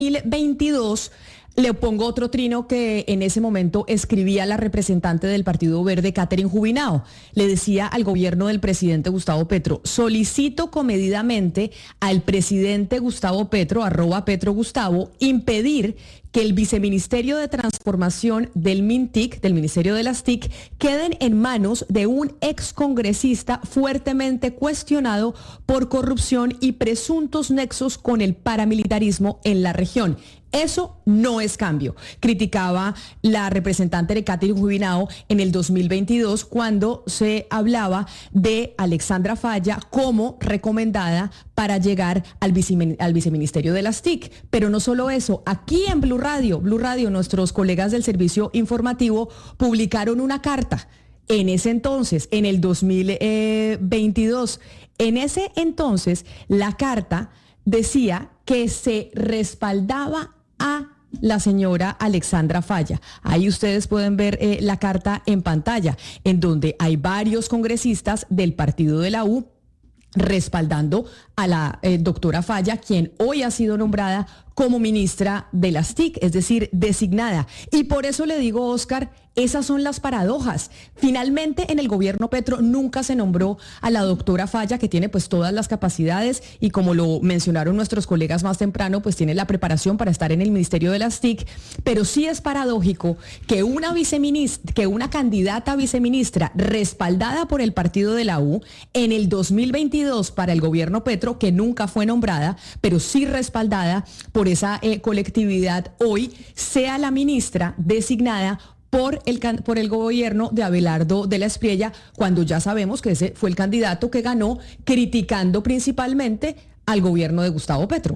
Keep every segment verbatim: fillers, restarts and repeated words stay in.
mil veintidós, le pongo otro trino que en ese momento escribía la representante del Partido Verde, Catherine Jubinao. Le decía al gobierno del presidente Gustavo Petro: solicito comedidamente al presidente Gustavo Petro, arroba Petro Gustavo, impedir que el viceministerio de transformación del MINTIC, del Ministerio de las T I C, queden en manos de un excongresista fuertemente cuestionado por corrupción y presuntos nexos con el paramilitarismo en la región. Eso no es cambio, criticaba la representante de Catherine Jubinao en el dos mil veintidós cuando se hablaba de Alexandra Falla como recomendada para llegar al, vice, al viceministerio de las T I C. Pero no solo eso, aquí en Blue Radio, Blue Radio, nuestros colegas del servicio informativo publicaron una carta. En ese entonces, en el dos mil veintidós, en ese entonces la carta decía que se respaldaba a la señora Alexandra Falla. Ahí ustedes pueden ver eh, la carta en pantalla, en donde hay varios congresistas del partido de la U respaldando a la eh, doctora Falla, quien hoy ha sido nombrada como ministra de las T I C, es decir, designada. Y por eso le digo, Oscar, esas son las paradojas. Finalmente, en el gobierno Petro nunca se nombró a la doctora Falla, que tiene pues todas las capacidades y, como lo mencionaron nuestros colegas más temprano, pues tiene la preparación para estar en el Ministerio de las T I C. Pero sí es paradójico que una viceministra, que una candidata a viceministra respaldada por el partido de la U en el dos mil veintidós para el gobierno Petro, que nunca fue nombrada, pero sí respaldada por esa eh, colectividad, hoy sea la ministra designada por el, por el gobierno de Abelardo de la Espriella, cuando ya sabemos que ese fue el candidato que ganó, criticando principalmente al gobierno de Gustavo Petro.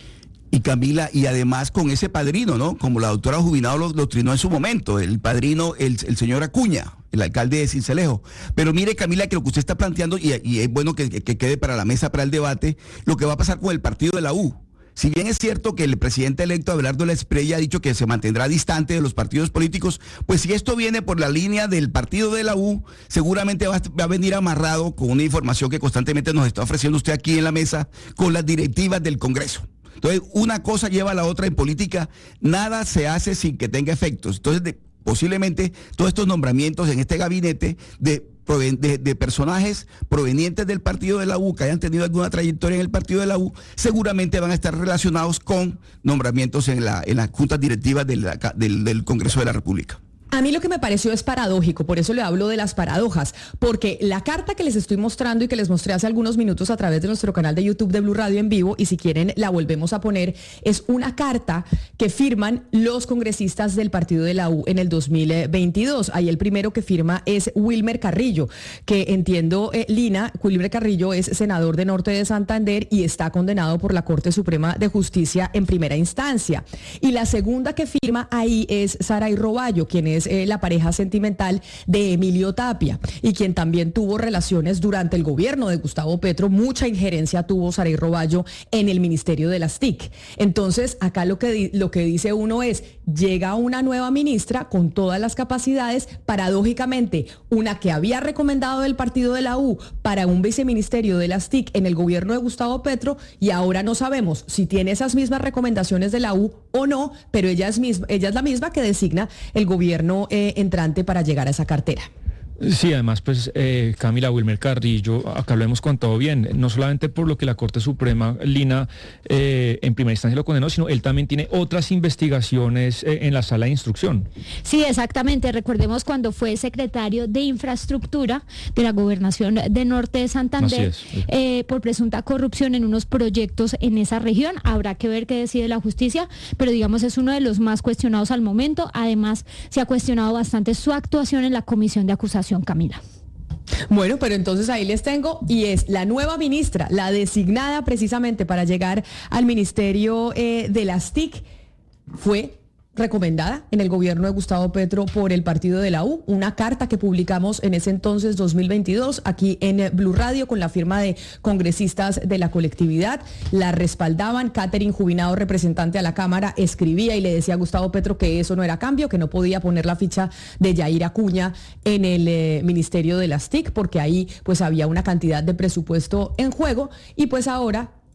Y Camila, y además con ese padrino, ¿no? Como la doctora Jubinao lo, lo trinó en su momento, el padrino, el, el señor Acuña, el alcalde de Sincelejo. Pero mire, Camila, que lo que usted está planteando, y, y es bueno que, que quede para la mesa, para el debate, lo que va a pasar con el partido de la U. Si bien es cierto que el presidente electo Abelardo de la Espriella ha dicho que se mantendrá distante de los partidos políticos, pues si esto viene por la línea del partido de la U, seguramente va, va a venir amarrado con una información que constantemente nos está ofreciendo usted aquí en la mesa, con las directivas del Congreso. Entonces, una cosa lleva a la otra en política, nada se hace sin que tenga efectos. Entonces, de, posiblemente todos estos nombramientos en este gabinete de De, de personajes provenientes del partido de la U, que hayan tenido alguna trayectoria en el partido de la U, seguramente van a estar relacionados con nombramientos en, la, en las juntas directivas de la, del, del Congreso de la República. A mí lo que me pareció es paradójico, por eso le hablo de las paradojas, porque la carta que les estoy mostrando y que les mostré hace algunos minutos a través de nuestro canal de YouTube de Blue Radio en vivo, y si quieren la volvemos a poner, es una carta que firman los congresistas del partido de la U en el dos mil veintidós. Ahí el primero que firma es Wilmer Carrillo, que entiendo, eh, Lina, Wilmer Carrillo es senador de Norte de Santander y está condenado por la Corte Suprema de Justicia en primera instancia. Y la segunda que firma ahí es Saray Roballo, quien es es eh, la pareja sentimental de Emilio Tapia y quien también tuvo relaciones durante el gobierno de Gustavo Petro. Mucha injerencia tuvo Saray Roballo en el Ministerio de las T I C. Entonces, acá lo que, lo que dice uno es, llega una nueva ministra con todas las capacidades, paradójicamente, una que había recomendado el partido de la U para un viceministerio de las T I C en el gobierno de Gustavo Petro, y ahora no sabemos si tiene esas mismas recomendaciones de la U o no, pero ella es, misma, ella es la misma que designa el gobierno Eh, entrante para llegar a esa cartera. Sí, además, pues, eh, Camila, Wilmer Carrillo, acá lo hemos contado bien, no solamente por lo que la Corte Suprema, Lina, eh, en primera instancia lo condenó, sino él también tiene otras investigaciones eh, en la sala de instrucción. Sí, exactamente. Recordemos cuando fue secretario de Infraestructura de la Gobernación de Norte de Santander, eh, por presunta corrupción en unos proyectos en esa región. Habrá que ver qué decide la justicia, pero digamos es uno de los más cuestionados al momento. Además, se ha cuestionado bastante su actuación en la comisión de acusación. Camila. Bueno, pero entonces ahí les tengo, y es la nueva ministra, la designada precisamente para llegar al Ministerio eh, de las T I C, fue recomendada en el gobierno de Gustavo Petro por el partido de la U, una carta que publicamos en ese entonces dos mil veintidós aquí en Blue Radio con la firma de congresistas de la colectividad, la respaldaban. Catherine Jubinao, representante a la Cámara, escribía y le decía a Gustavo Petro que eso no era cambio, que no podía poner la ficha de Yair Acuña en el eh, Ministerio de las T I C porque ahí pues había una cantidad de presupuesto en juego, y pues ahora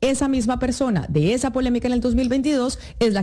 esa misma persona de esa polémica en el dos mil veintidós es la